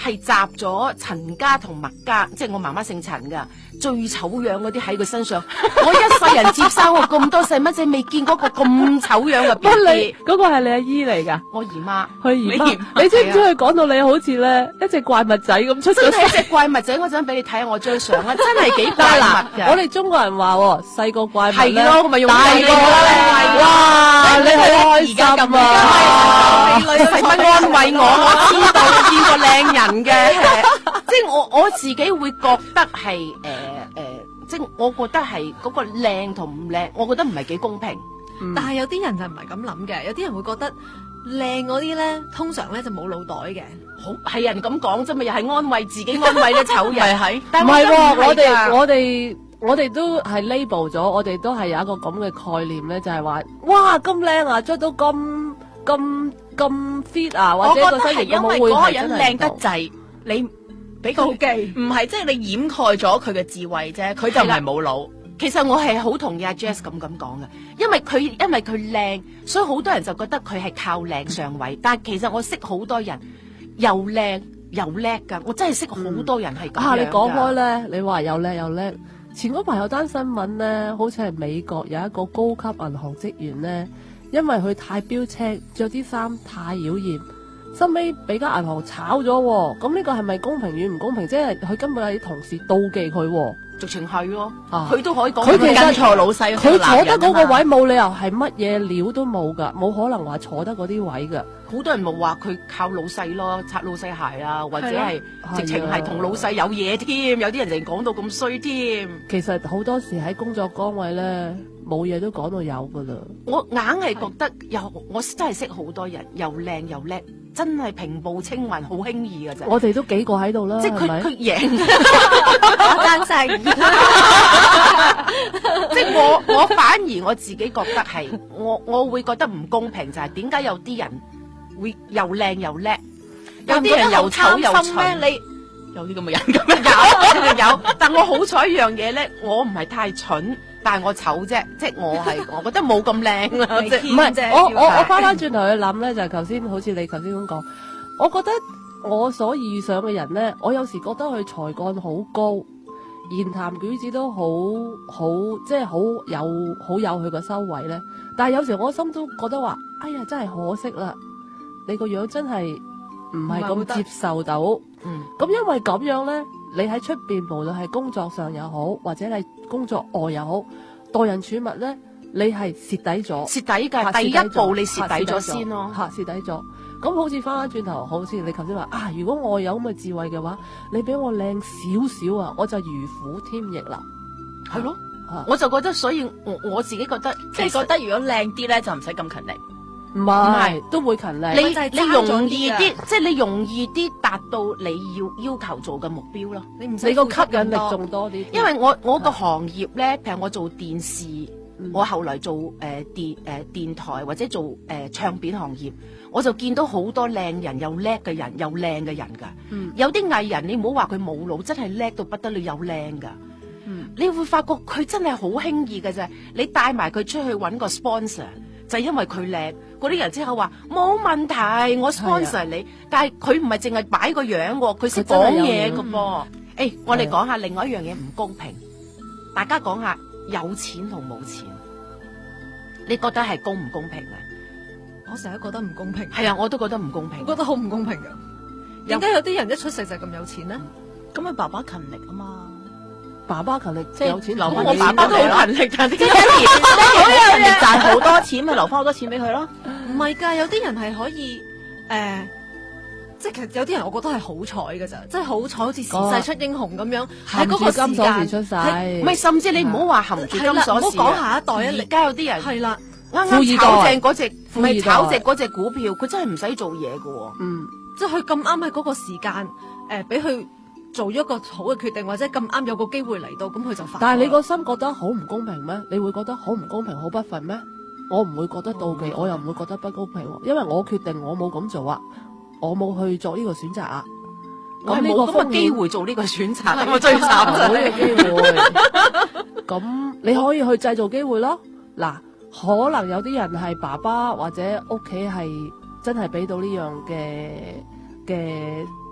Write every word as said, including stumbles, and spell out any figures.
係集咗陳家同麥家，即係我媽媽姓陳噶，最醜樣嗰啲喺佢身上。我一世人接生我咁多細蚊仔，未見過個咁醜樣嘅 B B。 嗰個係你阿姨嚟㗎？ 我姨媽， 佢姨媽。你知唔知佢講到你好似咧一隻怪物仔咁出咗？ 真係一隻怪物仔，我陣俾你睇下我張相啦，真係幾怪物㗎。 我哋中國人話細個怪物咧， 係咯，我咪用大個咧，哇！你好開心啊！ 你使乜安慰我？我知道你見過靚人嘅，即係我我自己會覺得係誒誒，即係我覺得係嗰個靚同唔靚，我覺得唔係幾公平。 嗯、但係有啲人就唔係咁諗嘅，有啲人會覺得靚嗰啲咧，通常咧就冇腦袋嘅。 好係人咁講啫嘛，又係安慰自己，安慰啲醜人係。 唔係喎，我哋我哋我哋都係 label 咗，我哋都係有一個咁嘅概念咧，就係話，哇咁靚啊，着到咁咁咁 fit 啊，或者個身形有冇會係真係靚得滯， 你俾妒忌， 唔係即係你掩蓋咗佢嘅智慧啫，佢就唔係冇腦。其實我係好同意阿 Jess 咁咁講嘅，因為佢因為佢靚，所以好多人就覺得佢係靠靚上位。但係其實我識好多人又靚又叻噶，我真係識好多人係咁樣、嗯、啊！ 你講開咧，你話又靚又叻，前嗰排有單新聞咧，好似係美國有一個高級銀行職員咧，因為佢太標青，着啲衫太妖艷，收尾俾間銀行炒咗。咁呢個係咪公平與唔公平？即係佢根本係啲同事妒忌佢。 直情係咯，佢、 啊、 都可以講佢其實跟錯老細， 佢坐得嗰個位冇理由係乜嘢料都冇噶，冇可能話坐得嗰啲位噶。 好多人冇話佢靠老細咯，擦老細鞋啊，或者係直情係同老細有嘢添，有啲人就講到咁衰添。 其實好多時喺工作崗位咧，冇嘢都講到有噶啦。 我硬係覺得又，我真係識好多人，又靚又叻。真係平步青雲，好輕易㗎啫！ 我哋都幾個喺度啦， 即係佢佢贏， 單聲。 即係我我反而我自己覺得係，我我會覺得唔公平就係點解有啲人會又靚又叻，有啲人又醜又蠢咧？你有啲咁嘅人咁樣有有，但我好彩一樣嘢咧，我唔係太蠢。但係我醜啫，即係我係，我覺得冇咁靚啦，即係唔係我我我翻翻轉頭去諗咧，就係頭先好似你頭先咁講，我覺得我所遇上嘅人咧，我有時覺得佢才幹好高，言談舉止都好好，即係好有好有佢個修為咧。但係有時我心都覺得話，哎呀，真係可惜啦，你個樣真係唔係咁接受到。嗯，咁因為咁樣咧。你喺出邊無論係工作上又好，或者係工作外又好，待人處物咧，你係蝕底咗， 蝕底㗎。第一步你蝕底咗先咯， 嚇蝕底咗。咁好似翻返轉頭，好似你頭先話啊，如果我有咁嘅智慧嘅話，你俾我靚少少啊，我就如虎添翼啦。 係咯，我就覺得，所以我我自己覺得， 即係覺得如果靚啲咧，就唔使咁勤力。 唔係，都會勤力。 你你容易啲，即係你容易啲達到你要要求做嘅目標咯。 你唔使個吸引力仲多啲。 因為我我個行業咧，譬如我做電視，嗯、我後來做誒、呃、電誒、呃、電台或者做誒、呃、唱片行業，我就見到好多靚人又叻嘅人，又靚嘅人㗎。嗯、有啲藝人你唔好話佢冇腦，真係叻到不得了，又靚㗎。嗯、你會發覺佢真係好輕易㗎啫。你帶埋佢出去揾個 sponsor。就係因為佢靚，嗰啲人之後話冇問題，我 sponsor 你，但係佢唔係淨係擺個樣喎，佢識講嘢㗎噃。誒、欸，我哋講下另外一樣嘢唔公平，大家講下有錢同冇錢，你覺得係公唔公平啊？ 我成日覺得唔公平。 係啊，我都覺得唔公平。 我覺得好唔公平㗎。點解有啲人一出世就咁有錢呢？ 咁佢爸爸勤力啊嘛。 爸爸勤力，即係有錢留翻。 我爸爸都好勤力，但係即係爹哋，爹哋勤力賺好多錢，咪留翻好多錢俾佢咯。 唔係㗎，有啲人係可以誒、呃，即係其實有啲人我覺得係好彩㗎咋，即係好彩，好似時勢出英雄咁樣，喺嗰個時間出世。 唔係，甚至你唔好話含住金鎖匙。唔好講下一代啊！ 而家有啲人係啦， 啱啱炒正嗰隻，唔係炒正嗰隻股票，佢真係唔使做嘢㗎喎。 嗯，即係佢咁啱喺嗰個時間誒，俾、呃、佢。做咗一個好嘅決定，或者咁啱有個機會嚟到，咁佢就發。 但係你個心覺得好唔公平咩？你會覺得好唔公平、好不忿咩？我唔會覺得妒忌，嗯、我又唔會覺得不公平，因為我決定我冇咁做啊，我冇去做呢個選擇啊。 我冇咁嘅機會做呢個選擇，我最慘冇呢個機會。咁你可以去製造機會咯。嗱，可能有啲人係爸爸或者屋企係真係俾到呢樣嘅嘅。